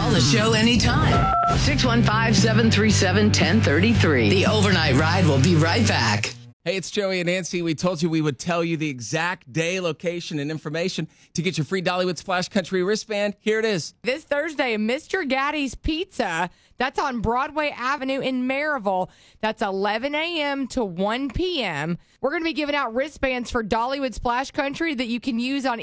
Call the show anytime. 615-737-1033. The Overnight Ride will be right back. Hey, it's Joey and Nancy. We told you we would tell you the exact day, location, and information to get your free Dollywood Splash Country wristband. Here it is. This Thursday, Mr. Gaddy's Pizza. That's on Broadway Avenue in Maryville. That's 11 a.m. to 1 p.m. We're going to be giving out wristbands for Dollywood Splash Country that you can use on